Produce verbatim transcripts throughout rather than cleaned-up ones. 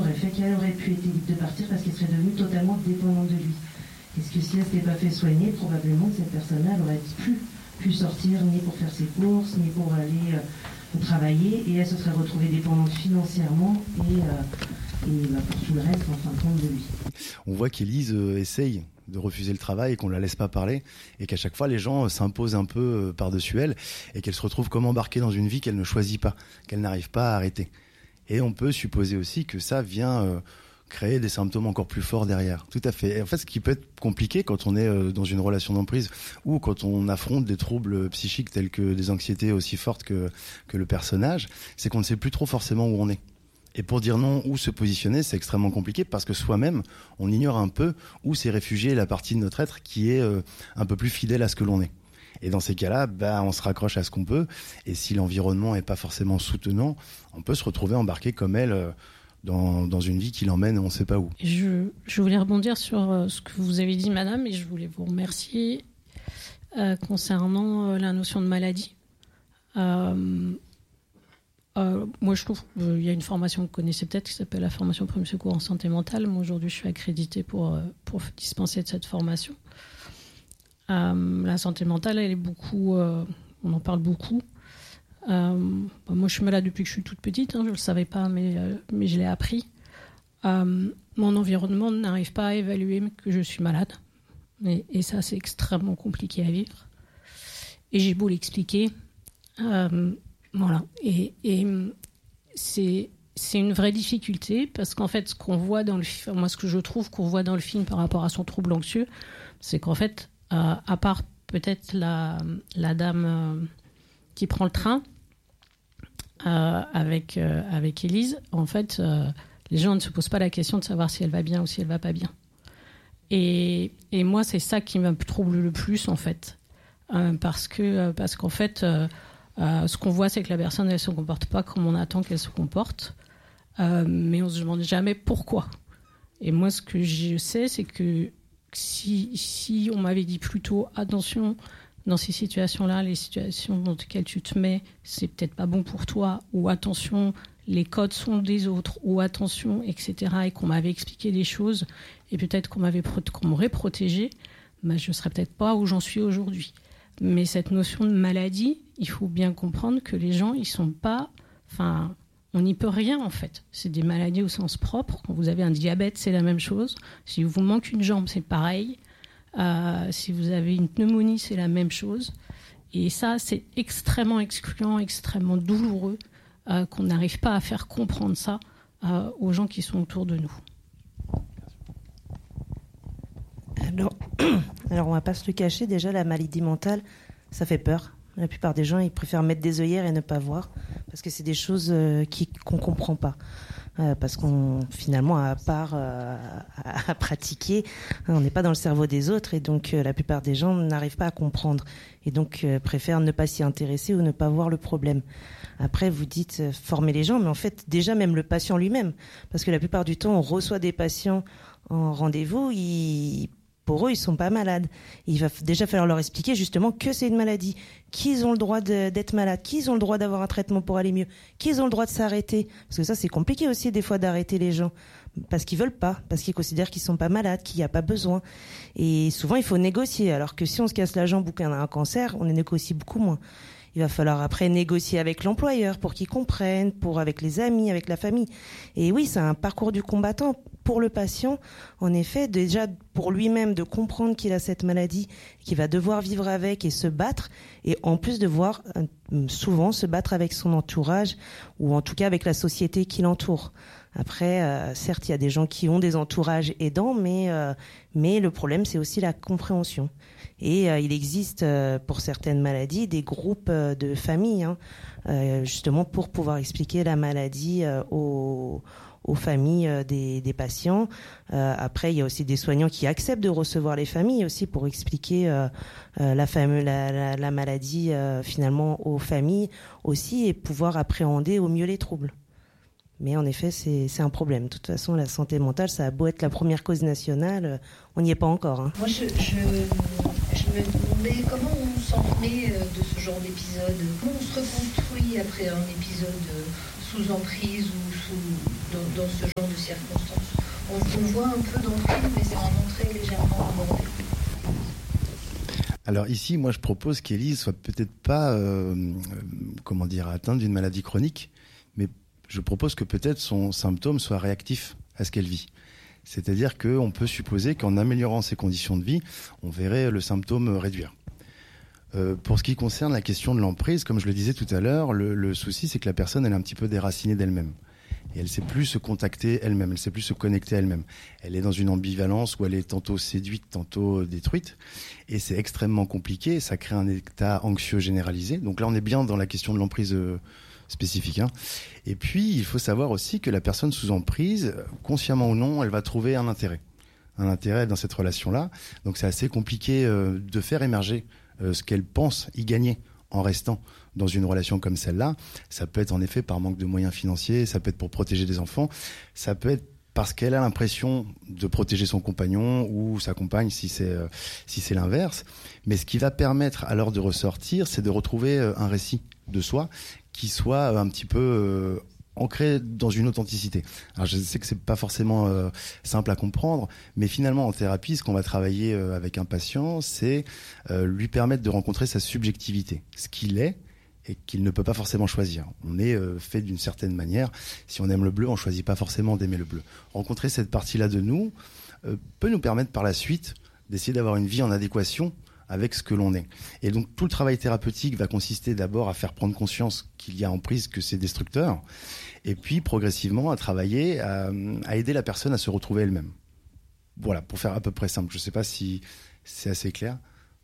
aurait fait qu'elle aurait pu être libre de partir parce qu'elle serait devenue totalement dépendante de lui. Est-ce que si elle ne s'était pas fait soigner, probablement que cette personne-là n'aurait plus pu sortir ni pour faire ses courses, ni pour aller euh, travailler, et elle se serait retrouvée dépendante financièrement et, euh, et bah, pour tout le reste, en fin de compte, de lui. On voit qu'Élise euh, essaye de refuser le travail et qu'on la laisse pas parler, et qu'à chaque fois les gens s'imposent un peu euh, par-dessus elle, et qu'elle se retrouve comme embarquée dans une vie qu'elle ne choisit pas, qu'elle n'arrive pas à arrêter. Et on peut supposer aussi que ça vient euh, créer des symptômes encore plus forts derrière. Tout à fait. Et en fait, ce qui peut être compliqué quand on est euh, dans une relation d'emprise ou quand on affronte des troubles psychiques tels que des anxiétés aussi fortes que, que le personnage, c'est qu'on ne sait plus trop forcément où on est. Et pour dire non, où se positionner, c'est extrêmement compliqué parce que soi-même, on ignore un peu où s'est réfugiée la partie de notre être qui est euh, un peu plus fidèle à ce que l'on est. Et dans ces cas-là, bah, on se raccroche à ce qu'on peut. Et si l'environnement n'est pas forcément soutenant, on peut se retrouver embarqué comme elle euh, dans, dans une vie qui l'emmène on ne sait pas où. Je, je voulais rebondir sur euh, ce que vous avez dit, madame, et je voulais vous remercier euh, concernant euh, la notion de maladie. Euh, Euh, moi, je trouve qu'il y a une formation que vous connaissez peut-être qui s'appelle la formation Premier Secours en santé mentale. Moi, aujourd'hui, je suis accréditée pour, pour dispenser de cette formation. Euh, la santé mentale, elle est beaucoup... Euh, on en parle beaucoup. Euh, bah, moi, je suis malade depuis que je suis toute petite. Hein, je ne le savais pas, mais, euh, mais je l'ai appris. Euh, mon environnement n'arrive pas à évaluer que je suis malade. Et, et ça, c'est extrêmement compliqué à vivre. Et j'ai beau l'expliquer... Euh, Voilà, et, et c'est, c'est une vraie difficulté parce qu'en fait, ce qu'on voit dans le film, moi, ce que je trouve qu'on voit dans le film par rapport à son trouble anxieux, c'est qu'en fait, euh, à part peut-être la, la dame euh, qui prend le train euh, avec, euh, avec Élise, en fait, euh, les gens ne se posent pas la question de savoir si elle va bien ou si elle va pas bien. Et, et moi, c'est ça qui me trouble le plus, en fait, euh, parce que, parce qu'en fait, euh, Euh, ce qu'on voit, c'est que la personne, elle ne se comporte pas comme on attend qu'elle se comporte, euh, mais on ne se demande jamais pourquoi. Et moi, ce que je sais, c'est que si, si on m'avait dit plus tôt, attention, dans ces situations-là, les situations dans lesquelles tu te mets, c'est peut-être pas bon pour toi, ou attention, les codes sont des autres, ou attention, et cetera, et qu'on m'avait expliqué des choses, et peut-être qu'on, m'avait, qu'on m'aurait protégée, ben, je ne serais peut-être pas où j'en suis aujourd'hui. Mais cette notion de maladie, il faut bien comprendre que les gens, ils sont pas... Enfin, on n'y peut rien, en fait. C'est des maladies au sens propre. Quand vous avez un diabète, c'est la même chose. Si vous manque une jambe, c'est pareil. Euh, si vous avez une pneumonie, c'est la même chose. Et ça, c'est extrêmement excluant, extrêmement douloureux euh, qu'on n'arrive pas à faire comprendre ça euh, aux gens qui sont autour de nous. Alors, alors, on va pas se le cacher, déjà, la maladie mentale, ça fait peur. La plupart des gens, ils préfèrent mettre des œillères et ne pas voir, parce que c'est des choses euh, qui, qu'on comprend pas. Euh, parce qu'on, finalement, à part euh, à, à pratiquer, hein, on n'est pas dans le cerveau des autres, et donc euh, la plupart des gens n'arrivent pas à comprendre, et donc euh, préfèrent ne pas s'y intéresser ou ne pas voir le problème. Après, vous dites euh, former les gens, mais en fait, déjà même le patient lui-même, parce que la plupart du temps, on reçoit des patients en rendez-vous, ils... Pour eux, ils sont pas malades. Il va déjà falloir leur expliquer justement que c'est une maladie, qu'ils ont le droit de, d'être malades, qu'ils ont le droit d'avoir un traitement pour aller mieux, qu'ils ont le droit de s'arrêter. Parce que ça, c'est compliqué aussi des fois d'arrêter les gens, parce qu'ils veulent pas, parce qu'ils considèrent qu'ils sont pas malades, qu'il n'y a pas besoin. Et souvent, il faut négocier. Alors que si on se casse la jambe ou qu'on a un cancer, on négocie beaucoup moins. Il va falloir après négocier avec l'employeur pour qu'il comprenne, pour avec les amis, avec la famille. Et oui, c'est un parcours du combattant pour le patient. En effet, déjà pour lui-même de comprendre qu'il a cette maladie, qu'il va devoir vivre avec et se battre, et en plus devoir euh, souvent se battre avec son entourage ou en tout cas avec la société qui l'entoure. Après, euh, certes, il y a des gens qui ont des entourages aidants, mais euh, mais le problème, c'est aussi la compréhension. Et euh, il existe euh, pour certaines maladies des groupes euh, de familles, hein, euh, justement pour pouvoir expliquer la maladie euh, aux, aux familles euh, des, des patients. Euh, après, il y a aussi des soignants qui acceptent de recevoir les familles aussi pour expliquer euh, euh, la, fame, la, la, la maladie euh, finalement aux familles aussi et pouvoir appréhender au mieux les troubles. Mais en effet, c'est, c'est un problème. De toute façon, la santé mentale, ça a beau être la première cause nationale, on n'y est pas encore. Hein. Moi, je, je, je me demandais comment on s'en remet de ce genre d'épisode, comment on se reconstruit après un épisode sous emprise ou sous, dans, dans ce genre de circonstances. On, on voit un peu d'emprise, mais c'est vraiment très légèrement abordé. Alors ici, moi, je propose qu'Élise soit peut-être pas, euh, euh, comment dire, atteinte d'une maladie chronique, mais je propose que peut-être son symptôme soit réactif à ce qu'elle vit. C'est-à-dire qu'on peut supposer qu'en améliorant ses conditions de vie, on verrait le symptôme réduire. Euh, pour ce qui concerne la question de l'emprise, comme je le disais tout à l'heure, le, le souci, c'est que la personne, elle est un petit peu déracinée d'elle-même. Et elle ne sait plus se contacter elle-même, elle ne sait plus se connecter à elle-même. Elle est dans une ambivalence où elle est tantôt séduite, tantôt détruite. Et c'est extrêmement compliqué, ça crée un état anxieux généralisé. Donc là, on est bien dans la question de l'emprise euh, spécifique. Hein. Et puis, il faut savoir aussi que la personne sous emprise, consciemment ou non, elle va trouver un intérêt. Un intérêt dans cette relation-là. Donc c'est assez compliqué euh, de faire émerger euh, ce qu'elle pense y gagner en restant dans une relation comme celle-là. Ça peut être en effet par manque de moyens financiers, ça peut être pour protéger des enfants, ça peut être parce qu'elle a l'impression de protéger son compagnon ou sa compagne si c'est, euh, si c'est l'inverse. Mais ce qui va permettre alors de ressortir, c'est de retrouver euh, un récit de soi qui soit euh, un petit peu euh, ancré dans une authenticité. Alors je sais que c'est pas forcément euh, simple à comprendre, mais finalement en thérapie, ce qu'on va travailler euh, avec un patient, c'est euh, lui permettre de rencontrer sa subjectivité, ce qu'il est et qu'il ne peut pas forcément choisir. On est euh, fait d'une certaine manière. Si on aime le bleu, on choisit pas forcément d'aimer le bleu. Rencontrer cette partie-là de nous euh, peut nous permettre par la suite d'essayer d'avoir une vie en adéquation avec ce que l'on est. Et donc tout le travail thérapeutique va consister d'abord à faire prendre conscience qu'il y a emprise, que c'est destructeur, et puis progressivement à travailler, à, à aider la personne à se retrouver elle-même. Voilà, pour faire à peu près simple. Je ne sais pas si c'est assez clair,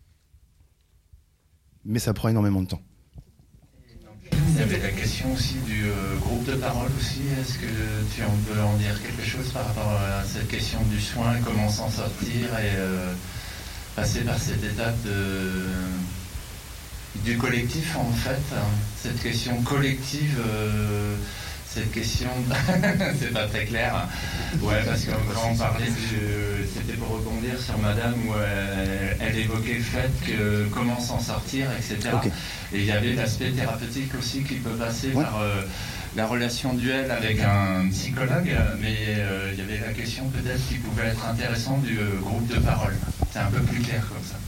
mais ça prend énormément de temps. Il y avait la question aussi du euh, groupe de parole aussi. Est-ce que tu en peux en dire quelque chose par rapport à cette question du soin, comment s'en sortir et euh, passer par cette étape de, du collectif en fait, hein, cette question collective, euh, cette question, c'est pas très clair. Ouais, parce que quand on parlait du, c'était pour rebondir sur Madame où elle, elle évoquait le fait que comment s'en sortir, et cetera. Okay. Et il y avait l'aspect thérapeutique aussi qui peut passer ouais. par euh, la relation duel avec un psychologue, mais euh, il y avait la question peut-être qui pouvait être intéressante du euh, groupe de parole. C'est un peu plus clair comme ça.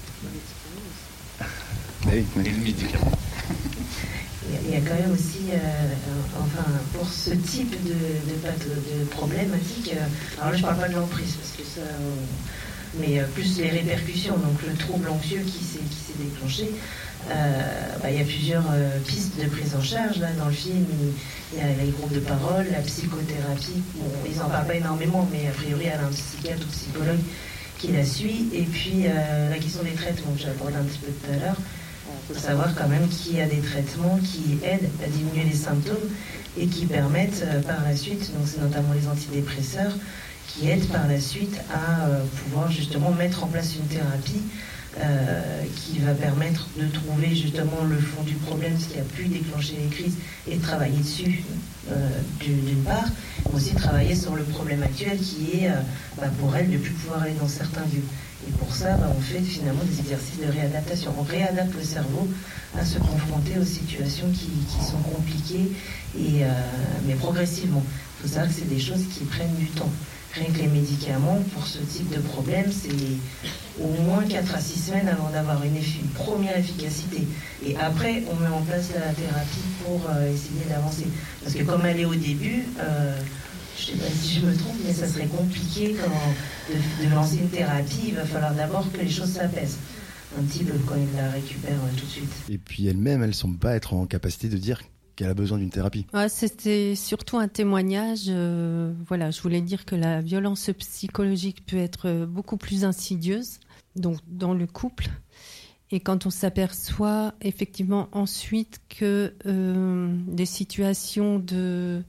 Oui, oui. Et le médicament. Il y a quand même aussi, euh, enfin, pour ce type de, de, de problématique, euh, alors là je ne parle pas de l'emprise, parce que ça, euh, mais euh, plus les répercussions, donc le trouble anxieux qui s'est, qui s'est déclenché, euh, bah, il y a plusieurs euh, pistes de prise en charge. Là, dans le film, il, il y a les groupes de parole, la psychothérapie, bon, ils n'en parlent pas énormément, mais a priori, elle a un psychiatre ou psychologue qui la suit, et puis euh, la question des traitements, que j'aborde un petit peu tout à l'heure. Il faut savoir quand même qu'il y a des traitements qui aident à diminuer les symptômes et qui permettent euh, par la suite, donc c'est notamment les antidépresseurs, qui aident par la suite à euh, pouvoir justement mettre en place une thérapie euh, qui va permettre de trouver justement le fond du problème, ce qui a pu déclencher les crises, et de travailler dessus euh, d'une part, mais aussi travailler sur le problème actuel qui est euh, bah, pour elle de ne plus pouvoir aller dans certains lieux. Et pour ça, bah, on fait finalement des exercices de réadaptation. On réadapte le cerveau à se confronter aux situations qui, qui sont compliquées, et, euh, mais progressivement. Il faut savoir que c'est des choses qui prennent du temps. Rien que les médicaments, pour ce type de problème, c'est au moins quatre à six semaines avant d'avoir une, effi- une première efficacité. Et après, on met en place la thérapie pour euh, essayer d'avancer. Parce que comme elle est au début... Euh, je ne sais pas si je me trompe, mais ça serait compliqué quand, de, de lancer une thérapie. Il va falloir d'abord que les choses s'apaisent un petit peu quand il la récupère euh, tout de suite. Et puis elle-même, elle ne semble pas être en capacité de dire qu'elle a besoin d'une thérapie. Ouais, c'était surtout un témoignage. Euh, voilà, je voulais dire que la violence psychologique peut être beaucoup plus insidieuse, donc dans le couple. Et quand on s'aperçoit effectivement ensuite que euh, des situations de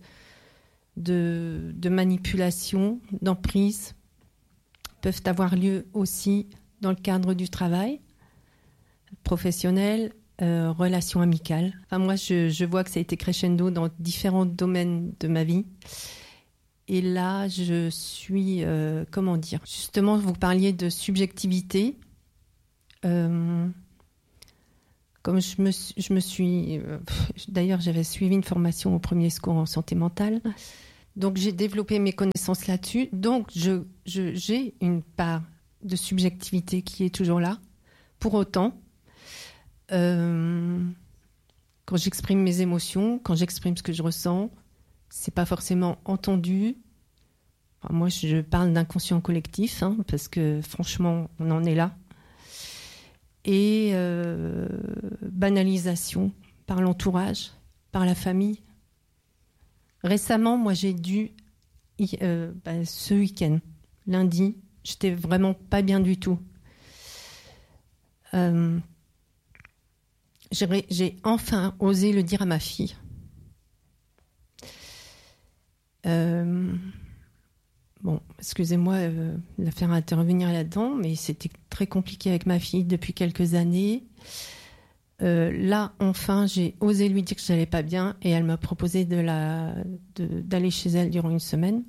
De, de manipulation, d'emprise peuvent avoir lieu aussi dans le cadre du travail professionnel, euh, relations amicales. Enfin, moi, je, je vois que ça a été crescendo dans différents domaines de ma vie. Et là, je suis, euh, comment dire, justement, vous parliez de subjectivité. Euh, comme je me, je me suis... Euh, d'ailleurs, j'avais suivi une formation au premier secours en santé mentale. Donc, j'ai développé mes connaissances là-dessus. Donc, je, je, j'ai une part de subjectivité qui est toujours là. Pour autant, euh, quand j'exprime mes émotions, quand j'exprime ce que je ressens, c'est pas forcément entendu. Enfin, moi, je parle d'inconscient collectif, hein, parce que franchement, on en est là. Et euh, banalisation par l'entourage, par la famille. Récemment, moi, j'ai dû, euh, bah, ce week-end, lundi, j'étais vraiment pas bien du tout. Euh, j'ai, j'ai enfin osé le dire à ma fille. Euh, bon, excusez-moi euh, de la faire intervenir là-dedans, mais c'était très compliqué avec ma fille depuis quelques années. Euh, là, enfin, j'ai osé lui dire que j'allais pas bien et elle m'a proposé de la, de, d'aller chez elle durant une semaine.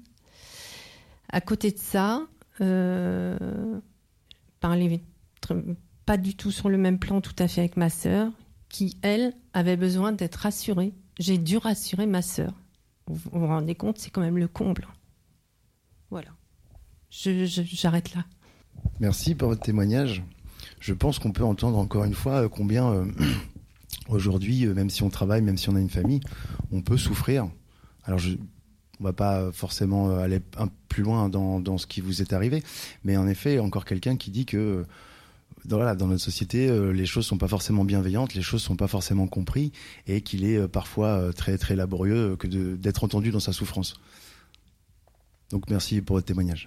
À côté de ça, euh, parler pas du tout sur le même plan tout à fait avec ma sœur, qui, elle, avait besoin d'être rassurée. J'ai dû rassurer ma sœur. Vous vous rendez compte, c'est quand même le comble. Voilà. Je, je, j'arrête là. Merci pour votre témoignage. Je pense qu'on peut entendre encore une fois combien euh, aujourd'hui, même si on travaille, même si on a une famille, on peut souffrir. Alors, je, on ne va pas forcément aller un peu plus loin dans, dans ce qui vous est arrivé, mais en effet, encore quelqu'un qui dit que dans, voilà, dans notre société, euh, les choses ne sont pas forcément bienveillantes, les choses ne sont pas forcément comprises, et qu'il est euh, parfois euh, très, très laborieux que de, d'être entendu dans sa souffrance. Donc, merci pour votre témoignage.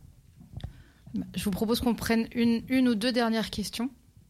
Je vous propose qu'on prenne une, une ou deux dernières questions.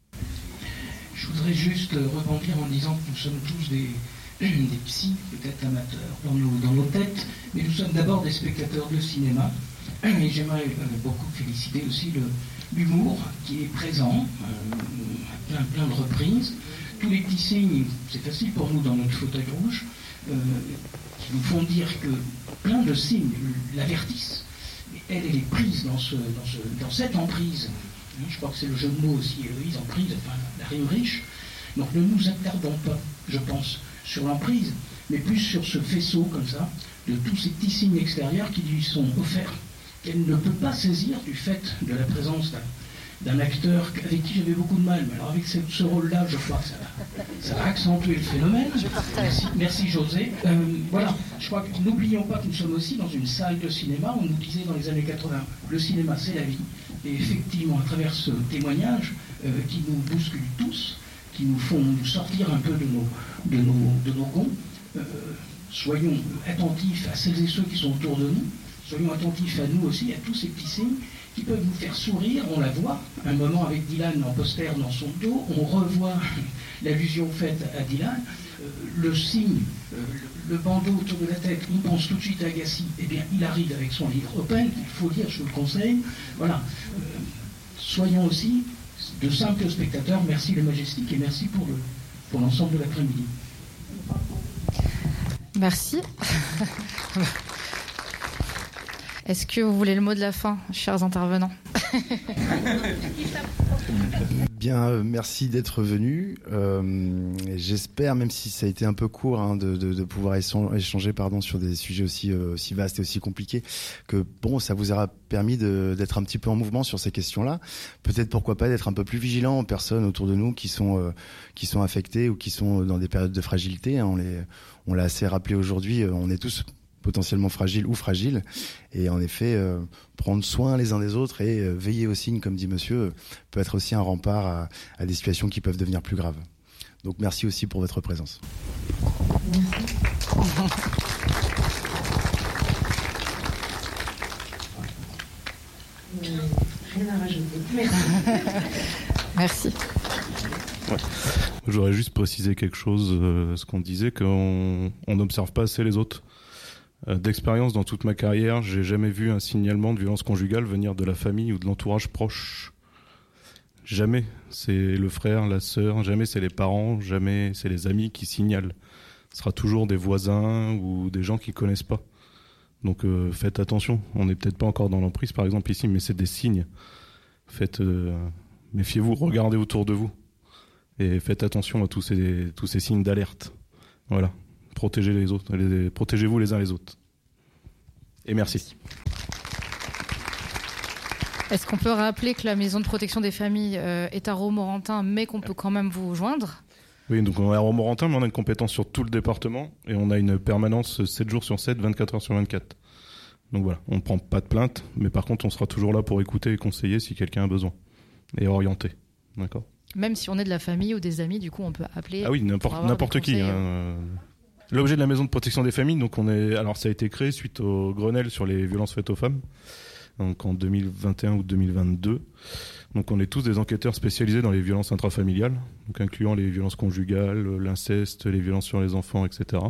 Je voudrais juste rebondir en disant que nous sommes tous des, des psys, peut-être amateurs dans nos, dans nos têtes, mais nous sommes d'abord des spectateurs de cinéma. Et j'aimerais beaucoup féliciter aussi le, l'humour qui est présent, euh, à plein, plein de reprises. Tous les petits signes, c'est facile pour nous dans notre fauteuil rouge, euh, qui nous font dire que plein de signes l'avertissent. Elle, elle est prise dans, ce, dans, ce, dans cette emprise. Je crois que c'est le jeu de mots aussi, Héloïse, emprise, enfin, la rime riche. Donc ne nous attardons pas, je pense, sur l'emprise, mais plus sur ce faisceau, comme ça, de tous ces petits signes extérieurs qui lui sont offerts, qu'elle ne peut pas saisir du fait de la présence d'un, d'un acteur avec qui j'avais beaucoup de mal. Mais alors avec ce, ce rôle-là, je crois que ça va, ça va accentuer le phénomène. Merci, merci José. Euh, voilà, je crois que n'oublions pas que nous sommes aussi dans une salle de cinéma. On nous disait dans les années quatre-vingts, le cinéma c'est la vie. Et effectivement, à travers ce témoignage euh, qui nous bouscule tous, qui nous font nous sortir un peu de nos, de nos, de nos gonds, euh, soyons attentifs à celles et ceux qui sont autour de nous, soyons attentifs à nous aussi, à tous ces petits signes qui peuvent nous faire sourire. On la voit, un moment avec Dylan en poster dans son dos, on revoit l'allusion faite à Dylan, euh, le signe, euh, le, le bandeau autour de la tête, on pense tout de suite à Agassi, eh bien il arrive avec son livre Open, il faut lire, je vous le conseille. Voilà, euh, soyons aussi de simples spectateurs. Merci le Majestic et merci pour, le, pour l'ensemble de l'après-midi. Merci. Est-ce que vous voulez le mot de la fin, chers intervenants ? Bien, euh, merci d'être venu. Euh, j'espère, même si ça a été un peu court, hein, de, de, de pouvoir échanger pardon, sur des sujets aussi, euh, aussi vastes et aussi compliqués, que bon, ça vous aura permis de, d'être un petit peu en mouvement sur ces questions-là. Peut-être, pourquoi pas, d'être un peu plus vigilant aux personnes autour de nous qui sont, euh, qui sont affectées ou qui sont dans des périodes de fragilité. Hein, on, les, on l'a assez rappelé aujourd'hui, euh, on est tous potentiellement fragiles ou fragiles, et en effet euh, prendre soin les uns des autres et euh, veiller aux signes, comme dit monsieur, euh, peut être aussi un rempart à, à des situations qui peuvent devenir plus graves. Donc merci aussi pour votre présence. Merci. Rien à rajouter. Merci. Merci. Ouais. J'aurais juste précisé quelque chose, euh, ce qu'on disait, qu'on n'observe pas assez les autres. D'expérience dans toute ma carrière, j'ai jamais vu un signalement de violence conjugale venir de la famille ou de l'entourage proche. Jamais. C'est le frère, la sœur, jamais c'est les parents, jamais c'est les amis qui signalent. Ce sera toujours des voisins ou des gens qui connaissent pas. Donc euh, faites attention. On n'est peut-être pas encore dans l'emprise par exemple ici, mais c'est des signes. Faites, euh, méfiez-vous, regardez autour de vous. Et faites attention à tous ces, tous ces signes d'alerte. Voilà. Protégez les autres, les, protégez-vous les uns les autres. Et merci. Est-ce qu'on peut rappeler que la maison de protection des familles euh, est à Romorantin, mais qu'on peut quand même vous joindre ? Oui, donc on est à Romorantin, mais on a une compétence sur tout le département et on a une permanence sept jours sur sept, vingt-quatre heures sur vingt-quatre. Donc voilà, on ne prend pas de plainte, mais par contre on sera toujours là pour écouter et conseiller si quelqu'un a besoin et orienter. D'accord ? Même si on est de la famille ou des amis, du coup on peut appeler. Ah oui, n'importe, n'importe qui. Hein. L'objet de la maison de protection des familles, donc on est, alors ça a été créé suite au Grenelle sur les violences faites aux femmes, donc en deux mille vingt et un ou deux mille vingt-deux. Donc on est tous des enquêteurs spécialisés dans les violences intrafamiliales, donc incluant les violences conjugales, l'inceste, les violences sur les enfants, et cetera.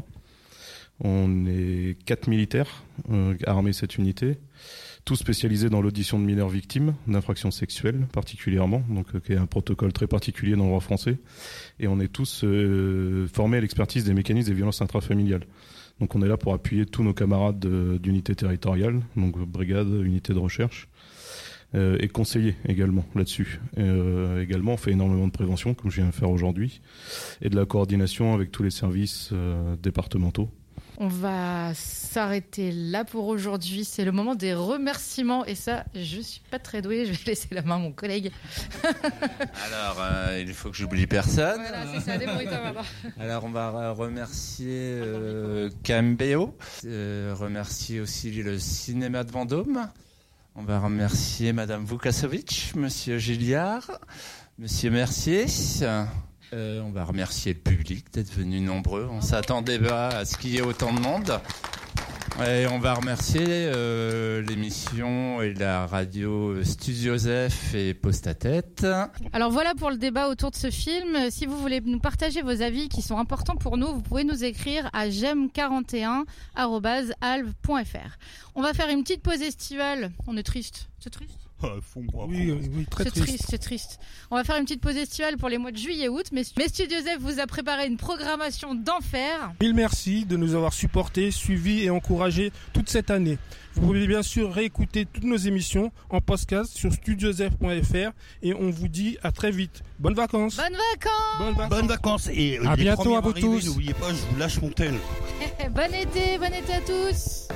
On est quatre militaires euh, armés cette unité, tous spécialisés dans l'audition de mineurs victimes d'infractions sexuelles particulièrement, donc euh, qui est un protocole très particulier dans le droit français. Et on est tous euh, formés à l'expertise des mécanismes des violences intrafamiliales. Donc on est là pour appuyer tous nos camarades de, d'unités territoriales, donc brigade, unité de recherche, euh, et conseiller également là-dessus. Euh, également, on fait énormément de prévention, comme je viens de faire aujourd'hui, et de la coordination avec tous les services euh, départementaux. On va s'arrêter là pour aujourd'hui. C'est le moment des remerciements. Et ça, je suis pas très douée. Je vais laisser la main à mon collègue. Alors, euh, il faut que j'oublie personne. Voilà, c'est ça, débrouille-toi maintenant. Alors, on va remercier euh, K M B O, euh, remercier aussi le cinéma de Vendôme. On va remercier Madame Vukasovic, Monsieur Gilliard, Monsieur Mercier. Euh, on va remercier le public d'être venu nombreux. On s'attendait pas à ce qu'il y ait autant de monde. Et on va remercier euh, l'émission et la radio Studio Zef et Poste à Tête. Alors voilà pour le débat autour de ce film. Si vous voulez nous partager vos avis qui sont importants pour nous, vous pouvez nous écrire à gem quarante et un arobase alve point f r. On va faire une petite pause estivale. On est triste. C'est triste ? Oui, oui, très c'est triste. triste, c'est triste. On va faire une petite pause estivale pour les mois de juillet et août, mais, mais Studio Zef vous a préparé une programmation d'enfer. Mille merci de nous avoir supportés, suivis et encouragés toute cette année. Vous pouvez bien sûr réécouter toutes nos émissions en podcast sur studio zef point f r et on vous dit à très vite. Bonnes vacances. Bonnes vacances. Bonnes vacances. Bonnes vacances et à bientôt à vous arrivés, tous. N'oubliez pas, je vous lâche mon tel. Bon été, bon été à tous.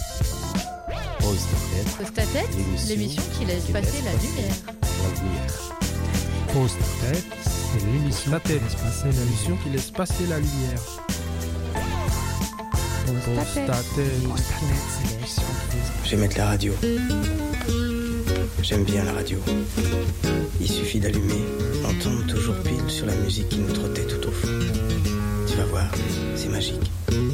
Poste à tête, l'émission qui laisse passer la lumière. Poste à tête, c'est l'émission qui laisse passer la l'émission qui laisse passer la lumière. Poste à tête, c'est l'émission. Je vais mettre la radio. J'aime bien la radio. Il suffit d'allumer, on tombe toujours pile sur la musique qui nous trottait tout au fond. Tu vas voir, c'est magique.